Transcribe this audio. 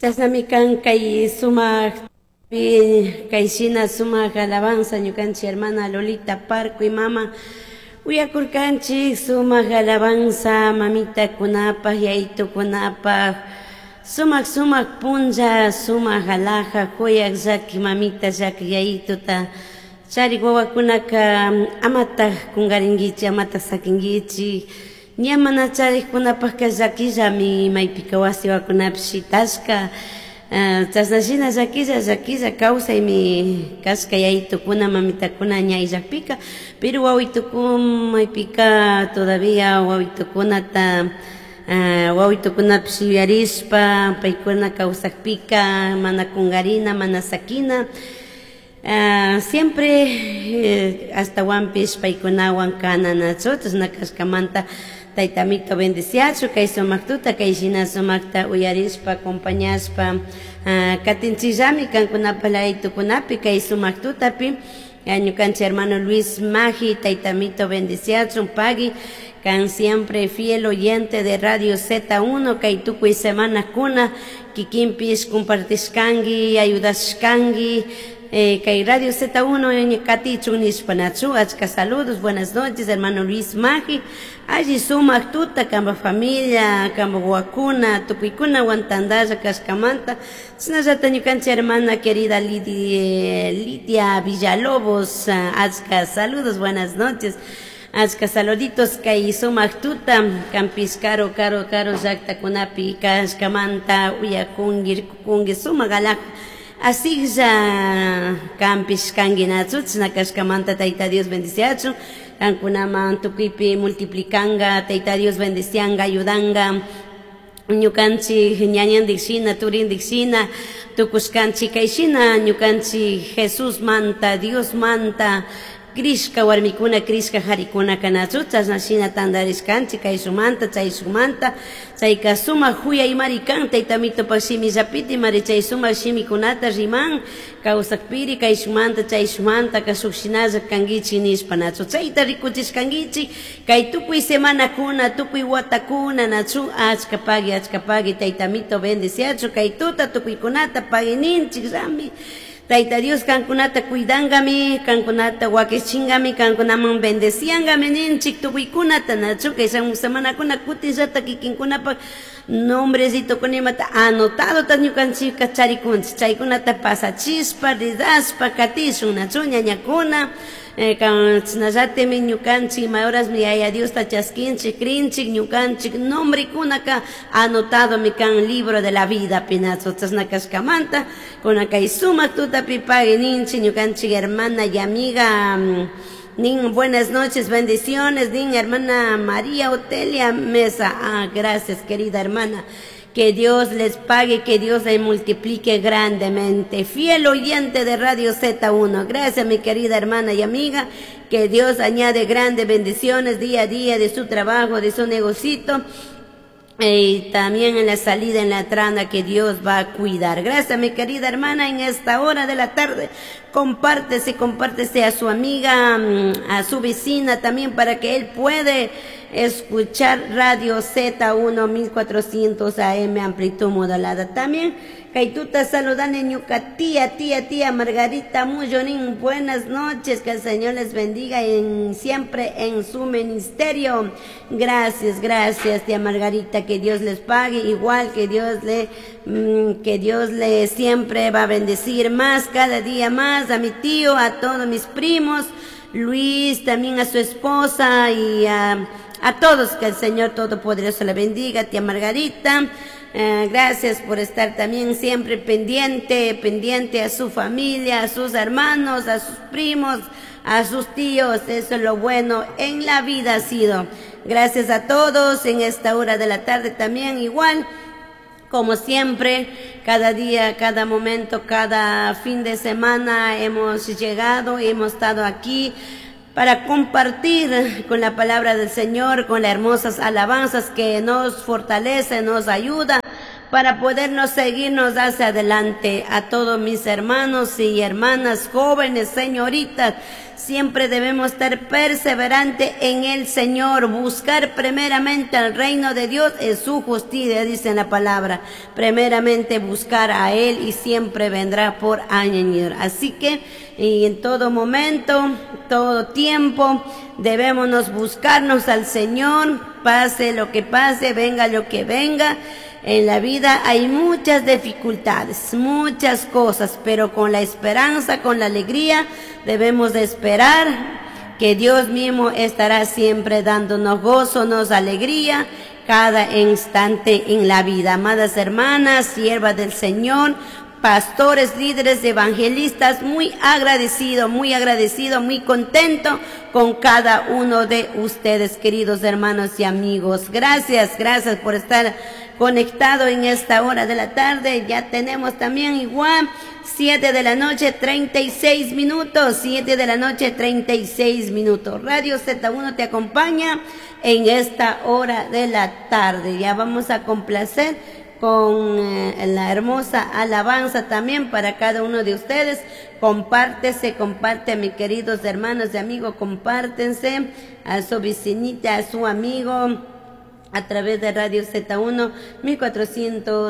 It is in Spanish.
Chasnami kan kay sumak kay shina sumak alabanza ñukanchik hermana Lolita Parco y mama uyakurkanchik sumak alabanza mamita kunapaj yaytukunapaj sumak punlla sumak alaja kuyak llaki mamita llaki yaytuta charik wawakunaka amata kungarinkichik amata sakinkichik ña mana charikkunapajka llakillami maypika wasi wakunapish shitashka chasnashina llakilla kawsaymi kashka yaytukuna mamitakuna ña illakpika pero wawitukun maypika todavía wawitukunata wawitukunapish yuyarishpa paykuna kawsakpika mana kungarina mana sakina siempre hasta wampish paykunawan kananachu chasnakashkamanta taytamito bendiciachu kay sumaktuta kay shina sumakta uyarishpa acompañashpa katinchillami kankunapa laytukunapi kay sumaktutapi ñukanchik hermano Luis Magi taytamito bendiciachu pagi kan siempre fiel oyente de Radio Z1 kay tukuy semana kuna kikinpish compartishkangi ayudashkangi kay Radio Z1 katichun nishpanachu achka saludos buenas noches hermano Luis Magi allí sumak tuta kamba familia kamba wakuna tukuykuna wantandalla kashkamanta chinallata ñukanchik hermana querida Lidia Villalobos achka saludos buenas noches achka saluditos kay sumak tuta kampis karo llaktakunapi kashkamanta uyakungi sumak alaq así ya campis kanginachu chinakashkamanta tayta Dios bendiciachu kankunaman tukuypi multiplicanga tayta Dios bendicianga ayudanga ñukanchik ñañandik shina turindik shina tukushkanchik kay shina ñukanchik Jesús manta Dios manta Krishka warmikuna Krishka harikuna kanachu chasnashina tandarishkanchik kay sumanta chay sumanta chayka sumak huyay marikan taytamito shimi llapiti mari chay sumak shimikunata riman kawsakpiri kay sumanta chay sumanta kasukshinalla kankichik nishpanachu chayta rikuchishkankichik kay tukuy semanakuna tukuy watakuna nachu achka pagi taytamito bendiciachu kay tuta tukuykunata pagininchik rami tayta Dios kankunata cuidangami kankunata wakichingami kankunaman bendeciangami ninchik tukuykunata nachu kay semanakuna kutillata kikinkunapa nombrecito kunimata anotado ta ñukanchikka charikunchik chaykunata pasachispa ridashpa katishun nachu ñañakuna chinallatimi ñukanchik mayorasmi yaya Dios ta chaskinchik krinchik ñukanchik nombrekunaka anotado mi kan libro de la vida pinacho chasnakashkamanta kuna kay sumak tutapi pagi ninchik ñukanchik hermana y amiga nin buenas noches bendiciones nin hermana María Otelia Mesa gracias querida hermana. Que Dios les pague, que Dios les multiplique grandemente. Fiel oyente de Radio Z1. Gracias, mi querida hermana y amiga. Que Dios añade grandes bendiciones día a día de su trabajo, de su negocito. Y también en la salida, en la entrada, que Dios va a cuidar. Gracias, mi querida hermana, en esta hora de la tarde. Compártese a su amiga, a su vecina también para que él puede escuchar Radio Z1 1400 AM amplitud modulada. También Kaituta saludan en Ñuca, tía Margarita Mullonín, buenas noches, que el Señor les bendiga siempre en su ministerio. Gracias, tía Margarita, que Dios les pague, igual que Dios le siempre va a bendecir más, cada día más, a mi tío, a todos mis primos, Luis, también a su esposa y a todos, que el Señor Todopoderoso le bendiga, tía Margarita. Gracias por estar también siempre pendiente a su familia, a sus hermanos, a sus primos, a sus tíos. Eso es lo bueno en la vida ha sido. Gracias a todos en esta hora de la tarde también igual. Como siempre, cada día, cada momento, cada fin de semana hemos llegado y hemos estado aquí para compartir con la palabra del Señor, con las hermosas alabanzas que nos fortalece, nos ayuda para podernos seguirnos hacia adelante. A todos mis hermanos y hermanas, jóvenes, señoritas, siempre debemos estar perseverantes en el Señor, buscar primeramente el reino de Dios y su justicia, dice en la palabra. Primeramente buscar a Él y siempre vendrá por añadir. Así que y en todo momento, todo tiempo, debemos buscarnos al Señor, pase lo que pase, venga lo que venga. En la vida hay muchas dificultades, muchas cosas, pero con la esperanza, con la alegría, debemos de esperar que Dios mismo estará siempre dándonos gozo, nos alegría, cada instante en la vida. Amadas hermanas, siervas del Señor, pastores, líderes, evangelistas, muy agradecido, muy contento con cada uno de ustedes, queridos hermanos y amigos. Gracias por estar conectado en esta hora de la tarde. Ya tenemos también igual 7 de la noche, 36 minutos, 7 de la noche, 36 minutos. Radio Z1 te acompaña en esta hora de la tarde. Ya vamos a complacer con la hermosa alabanza también para cada uno de ustedes. Comparte, mis queridos hermanos y amigos, compártense a su vecinita, a su amigo, a través de Radio Z1 1400.